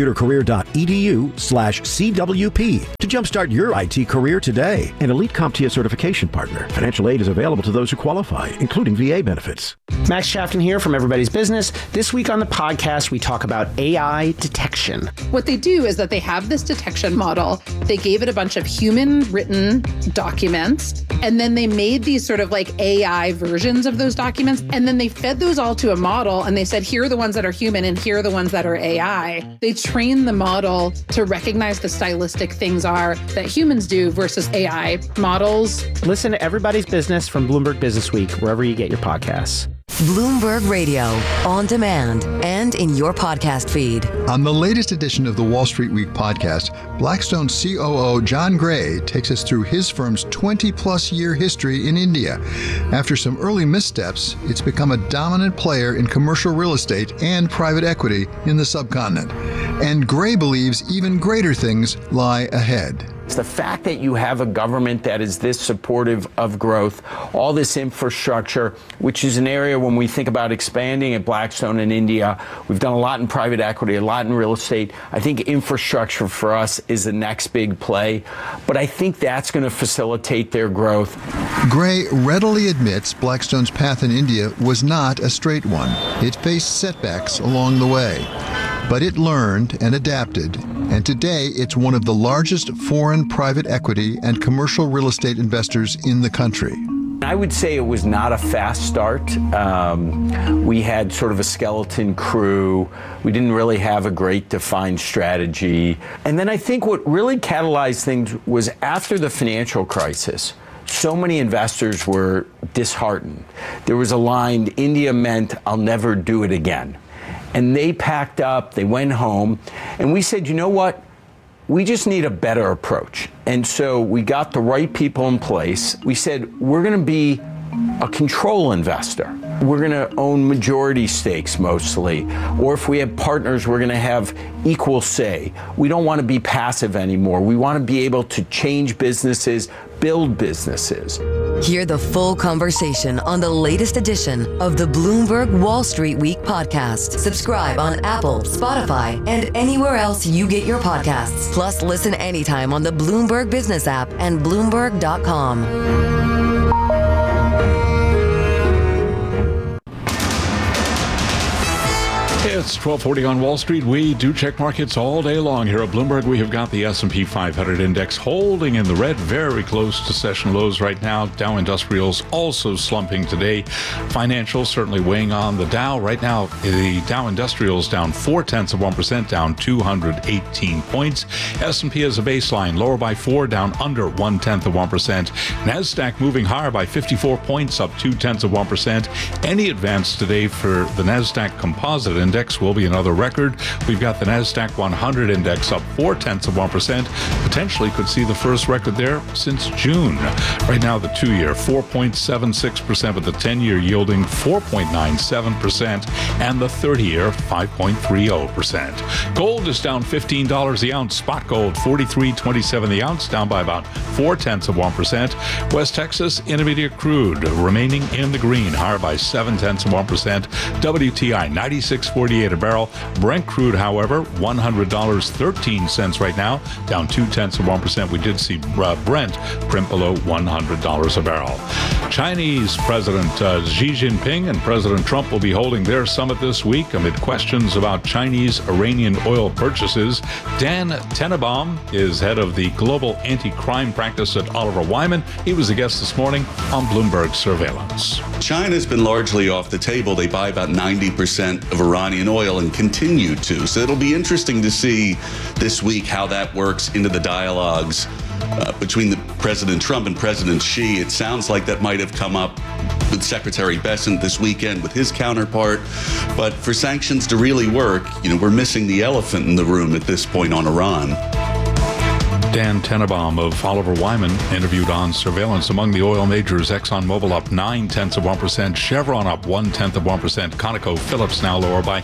mycomputercareer.edu/CWP to jumpstart your IT career today. An elite CompTIA certification partner. Financial aid is available to those who qualify, including VA benefits. Max Shafton here from Everybody's Business. This week on the podcast, we talk about AI detection. What they do is that they have this detection model. They gave it a bunch of human-written documents, and then they made these sort of like AI versions of those documents, and then they fed those all to a model, and they said, here are the ones that are human, and here are the ones that are AI. They train the model to recognize the stylistic things are that humans do versus AI models. Listen to Everybody's Business from Bloomberg Business Week, wherever you get your podcasts. Bloomberg Radio, on demand and in your podcast feed. On the latest edition of the Wall Street Week podcast, Blackstone COO John Gray takes us through his firm's 20-plus year history in India. After some early missteps, it's become a dominant player in commercial real estate and private equity in the subcontinent. And Gray believes even greater things lie ahead. It's the fact that you have a government that is this supportive of growth, all this infrastructure, which is an area when we think about expanding at Blackstone in India, we've done a lot in private equity, a lot in real estate. I think infrastructure for us is the next big play, but I think that's going to facilitate their growth. Gray readily admits Blackstone's path in India was not a straight one. It faced setbacks along the way. But it learned and adapted, and today it's one of the largest foreign private equity and commercial real estate investors in the country. I would say it was not a fast start. We had sort of a skeleton crew. We didn't really have a great defined strategy. And then I think what really catalyzed things was after the financial crisis. So many investors were disheartened. There was a line, India meant I'll never do it again. And they packed up, they went home, and we said, you know what? We just need a better approach. And so we got the right people in place. We said, we're going to be a control investor. We're going to own majority stakes mostly. Or if we have partners, we're going to have equal say. We don't want to be passive anymore. We want to be able to change businesses, build businesses. Hear the full conversation on the latest edition of the Bloomberg Wall Street Week podcast. Subscribe on Apple, Spotify, and anywhere else you get your podcasts. Plus, listen anytime on the Bloomberg Business app and Bloomberg.com. It's 12:40 on Wall Street. We do check markets all day long here at Bloomberg. We have got the S&P 500 index holding in the red, very close to session lows right now. Dow Industrials also slumping today. Financials certainly weighing on the Dow. Right now, the Dow Industrials down 0.4%, down 218 points. S&P as a baseline, lower by 4, down under 0.1%. NASDAQ moving higher by 54 points, up 0.2%. Any advance today for the NASDAQ Composite Index index will be another record. We've got the NASDAQ 100 index up 0.4%. Potentially could see the first record there since June. Right now, the 2-year 4.76%, with the 10-year yielding 4.97%, and the 30-year 5.30%. Gold is down $15 the ounce. Spot gold $43.27 the ounce, down by about 0.4%. West Texas Intermediate crude remaining in the green, higher by 0.7%. WTI $96.48 a barrel. Brent crude, however, $100.13 right now, down 0.2%. We did see Brent crimp below $100 a barrel. Chinese President Xi Jinping and President Trump will be holding their summit this week amid questions about Chinese Iranian oil purchases. Dan Tenenbaum is head of the Global Anti-Crime Practice at Oliver Wyman. He was a guest this morning on Bloomberg Surveillance. China's been largely off the table. They buy about 90% of Iranian oil and continue to. So it'll be interesting to see this week how that works into the dialogues between the President Trump and President Xi. It sounds like that might have come up with Secretary Bessent this weekend with his counterpart. But for sanctions to really work, we're missing the elephant in the room at this point on Iran. Dan Tenenbaum of Oliver Wyman interviewed on Surveillance. Among the oil majors, ExxonMobil up 0.9%, Chevron up 0.1%, ConocoPhillips now lower by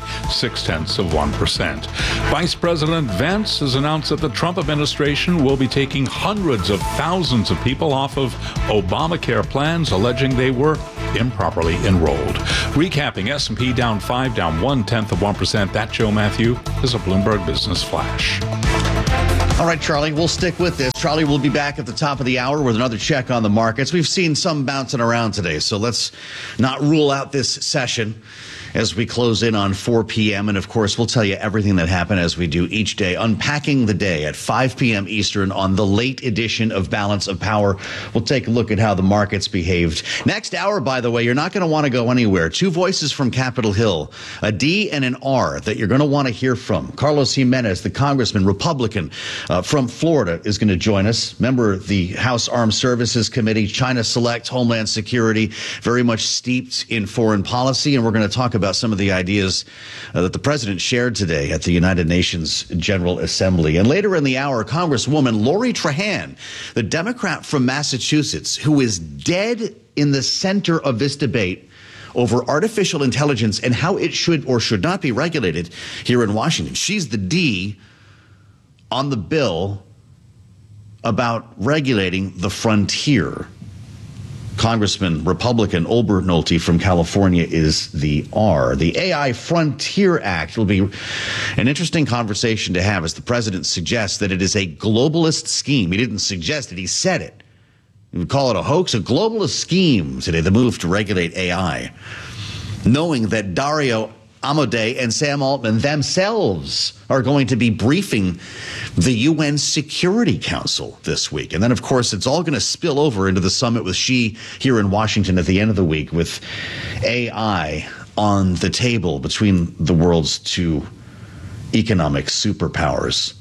0.6%. Vice President Vance has announced that the Trump administration will be taking hundreds of thousands of people off of Obamacare plans, alleging they were improperly enrolled. Recapping, S&P down 5, down 0.1%. That, Joe Matthew, is a Bloomberg Business Flash. All right, Charlie, we'll stick with this. Charlie will be back at the top of the hour with another check on the markets. We've seen some bouncing around today, so let's not rule out this session as we close in on 4 p.m. And, of course, we'll tell you everything that happened as we do each day, unpacking the day at 5 p.m. Eastern on the late edition of Balance of Power. We'll take a look at how the markets behaved. Next hour, by the way, you're not going to want to go anywhere. Two voices from Capitol Hill, a D and an R that you're going to want to hear from. Carlos Jimenez, the congressman, Republican from Florida, is going to join us. Member of the House Armed Services Committee, China Select, Homeland Security, very much steeped in foreign policy. And we're going to talk about some of the ideas that the president shared today at the United Nations General Assembly. And later in the hour, Congresswoman Lori Trahan, the Democrat from Massachusetts, who is dead in the center of this debate over artificial intelligence and how it should or should not be regulated here in Washington. She's the D on the bill about regulating the frontier. Congressman Republican Olbert Nolte from California is the R. The AI Frontier Act will be an interesting conversation to have as the president suggests that it is a globalist scheme. He didn't suggest it, he said it. You would call it a hoax, a globalist scheme today, the move to regulate AI. Knowing that Dario Amodei and Sam Altman themselves are going to be briefing the UN Security Council this week. And then, of course, it's all going to spill over into the summit with Xi here in Washington at the end of the week, with AI on the table between the world's two economic superpowers.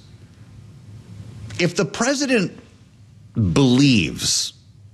If the president believes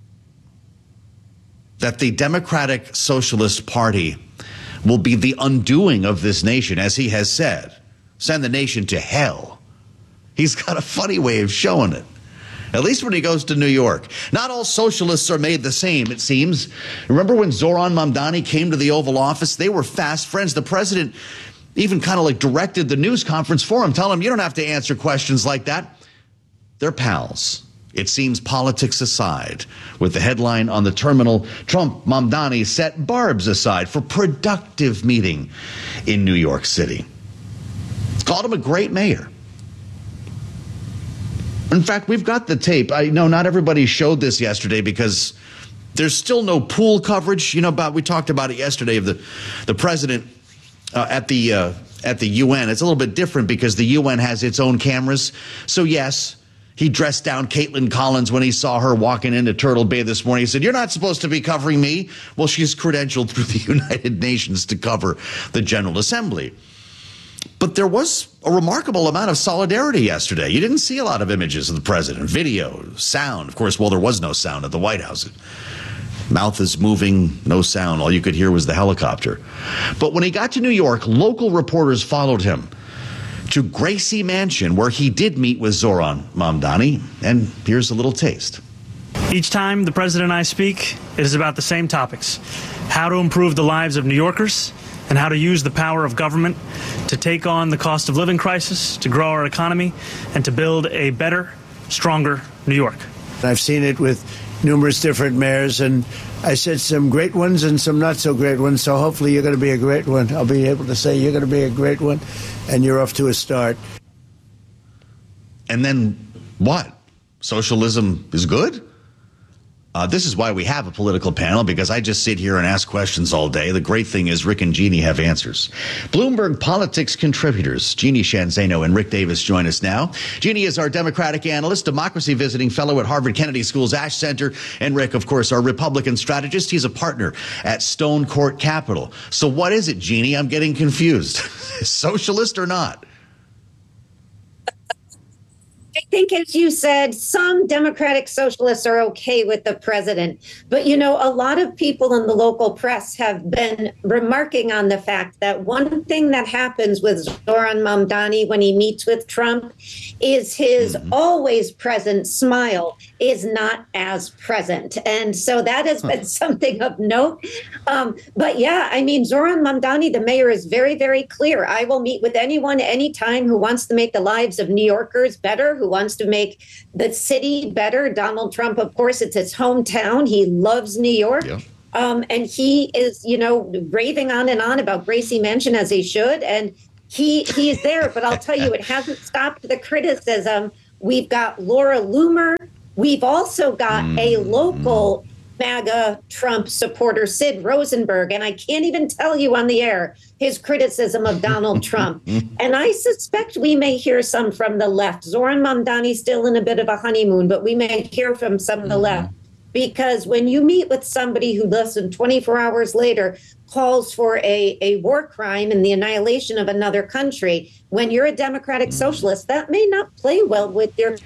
that the Democratic Socialist Party will be the undoing of this nation, as he has said, send the nation to hell, he's got a funny way of showing it, at least when he goes to New York. Not all socialists are made the same, it seems. Remember when Zoran Mamdani came to the Oval Office? They were fast friends. The president even kind of like directed the news conference for him, telling him, you don't have to answer questions like that. They're pals. It seems, politics aside. With the headline on the terminal, Trump, Mamdani set barbs aside for productive meeting in New York City. Called him a great mayor. In fact, we've got the tape. I know not everybody showed this yesterday because there's still no pool coverage. We talked about it yesterday of the president at the UN. It's a little bit different because the UN has its own cameras. So yes, he dressed down Caitlin Collins when he saw her walking into Turtle Bay this morning. He said, "You're not supposed to be covering me." Well, she's credentialed through the United Nations to cover the General Assembly. But there was a remarkable amount of solidarity yesterday. You didn't see a lot of images of the president, video, sound. Of course, well, there was no sound at the White House. Mouth is moving, no sound. All you could hear was the helicopter. But when he got to New York, local reporters followed him to Gracie Mansion, where he did meet with Zoran Mamdani. And here's a little taste. Each time the president and I speak, it is about the same topics: how to improve the lives of New Yorkers and how to use the power of government to take on the cost of living crisis, to grow our economy, and to build a better, stronger New York. I've seen it with numerous different mayors, and I said some great ones and some not so great ones, so hopefully you're going to be a great one. I'll be able to say you're going to be a great one, and you're off to a start. And then what? Socialism is good? This is why we have a political panel, because I just sit here and ask questions all day. The great thing is Rick and Jeannie have answers. Bloomberg Politics contributors Jeannie Shanzano and Rick Davis join us now. Jeannie is our Democratic analyst, democracy visiting fellow at Harvard Kennedy School's Ash Center. And Rick, of course, our Republican strategist. He's a partner at Stone Court Capital. So what is it, Jeannie? I'm getting confused. Socialist or not? I think, as you said, some Democratic socialists are okay with the president. But, you know, a lot of people in the local press have been remarking on the fact that one thing that happens with Zoran Mamdani when he meets with Trump is his always present smile is not as present. And so that has been something of note. But yeah, I mean, Zoran Mamdani, the mayor, is very, very clear. I will meet with anyone, anytime who wants to make the lives of New Yorkers better, who wants to make the city better. Donald Trump, of course, it's his hometown. He loves New York. Yeah. And he is, you know, raving on and on about Gracie Mansion, as he should. And he is there. But I'll tell you, it hasn't stopped the criticism. We've got Laura Loomer. We've also got a local MAGA Trump supporter, Sid Rosenberg, and I can't even tell you on the air his criticism of Donald Trump. And I suspect we may hear some from the left. Zoran Mamdani's still in a bit of a honeymoon, but we may hear from some of the left. Because when you meet with somebody who less than 24 hours later calls for a war crime and the annihilation of another country, when you're a Democratic socialist, that may not play well with your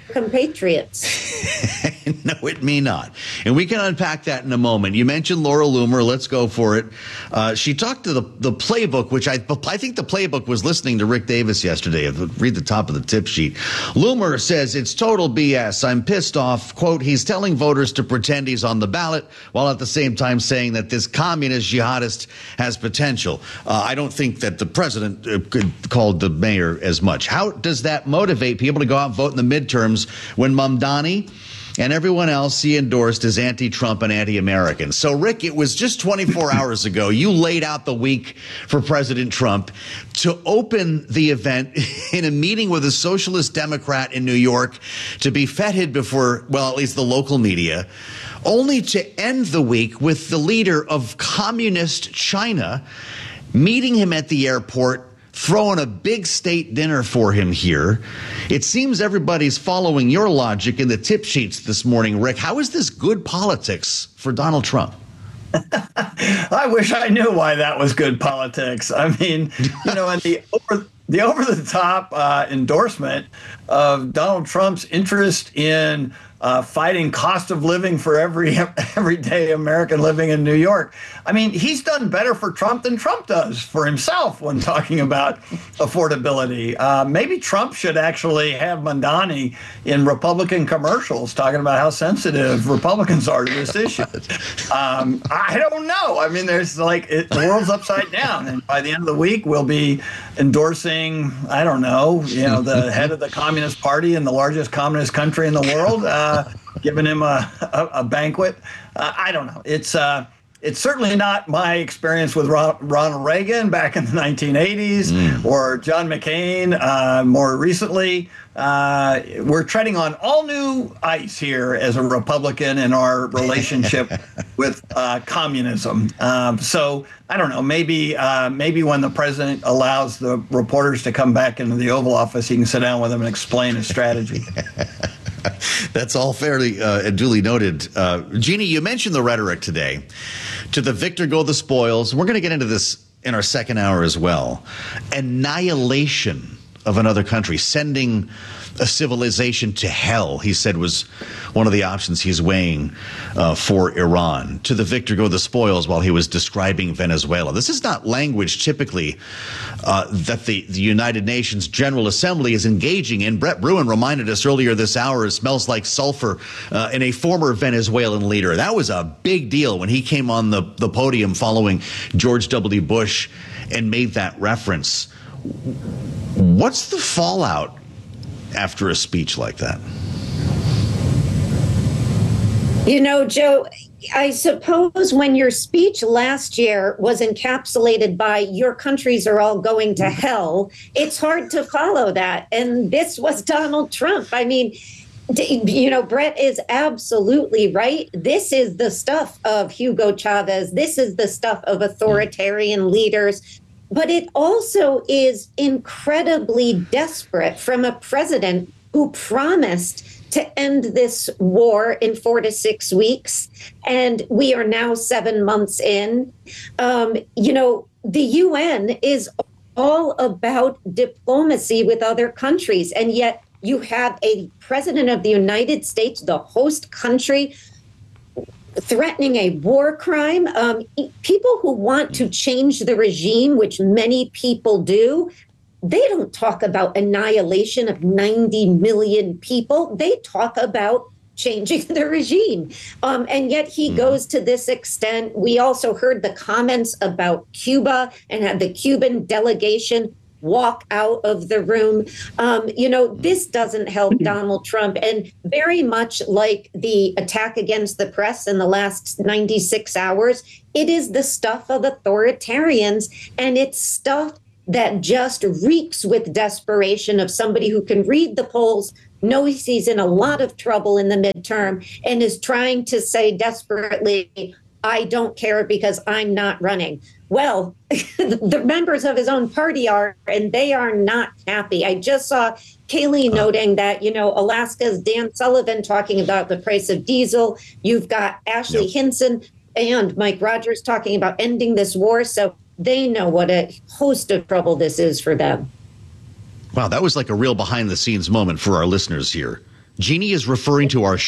compatriots. No, it may not. And we can unpack that in a moment. You mentioned Laura Loomer. Let's go for it. She talked to the playbook, which I think the playbook was listening to Rick Davis yesterday. Read the top of the tip sheet. Loomer says it's total BS. I'm pissed off. Quote, he's telling voters to pretend he's on the ballot while at the same time saying that this communist jihadist has potential. I don't think that the president could call the mayor as much. How does that motivate people to go out and vote in the midterms when Mamdani and everyone else he endorsed is anti-Trump and anti-American? So, Rick, it was just 24 hours ago. You laid out the week for President Trump to open the event in a meeting with a socialist Democrat in New York to be feted before, well, at least the local media, only to end the week with the leader of communist China meeting him at the airport, throwing a big state dinner for him here. It seems everybody's following your logic in the tip sheets this morning, Rick. How is this good politics for Donald Trump? I wish I knew why that was good politics. I mean, you know, and the over-the-top endorsement of Donald Trump's interest in fighting cost of living for everyday American living in New York. I mean, he's done better for Trump than Trump does for himself when talking about affordability. Maybe Trump should actually have Mamdani in Republican commercials talking about how sensitive Republicans are to this issue. I don't know. I mean, there's the world's upside down. And by the end of the week, we'll be endorsing, I don't know, the head of the Communist Party in the largest communist country in the world, giving him a banquet. I don't know. It's certainly not my experience with Ronald Reagan back in the 1980s or John McCain more recently. We're treading on all new ice here as a Republican in our relationship with communism. So I don't know. Maybe when the president allows the reporters to come back into the Oval Office, he can sit down with them and explain his strategy. That's all fairly duly noted. Jeannie, you mentioned the rhetoric today. To the victor go the spoils. We're going to get into this in our second hour as well. Annihilation of another country, sending a civilization to hell, he said was one of the options he's weighing for Iran. To the victor go the spoils, while he was describing Venezuela. This is not language typically that the United Nations General Assembly is engaging in. Brett Bruen reminded us earlier this hour, it smells like sulfur in a former Venezuelan leader. That was a big deal when he came on the podium following George W. Bush and made that reference. What's the fallout after a speech like that? You know, Joe, I suppose when your speech last year was encapsulated by your countries are all going to hell, it's hard to follow that. And this was Donald Trump. I mean, you know, Brett is absolutely right. This is the stuff of Hugo Chavez. This is the stuff of authoritarian leaders. But it also is incredibly desperate from a president who promised to end this war in 4 to 6 weeks. And we are now 7 months in. You know, the UN is all about diplomacy with other countries. And yet you have a president of the United States, the host country, threatening a war crime. People who want to change the regime, which many people do, they don't talk about annihilation of 90 million people. They talk about changing the regime. And yet he goes to this extent. We also heard the comments about Cuba and had the Cuban delegation walk out of the room. You know, this doesn't help Donald Trump. And very much like the attack against the press in the last 96 hours, it is the stuff of authoritarians, and it's stuff that just reeks with desperation of somebody who can read the polls, knows he's in a lot of trouble in the midterm, and is trying to say desperately, I don't care because I'm not running. Well, the members of his own party are, and they are not happy. I just saw Kaylee noting that, you know, Alaska's Dan Sullivan talking about the price of diesel. You've got Ashley Hinson and Mike Rogers talking about ending this war. So they know what a host of trouble this is for them. Wow, that was like a real behind the scenes moment for our listeners here. Jeannie is referring to our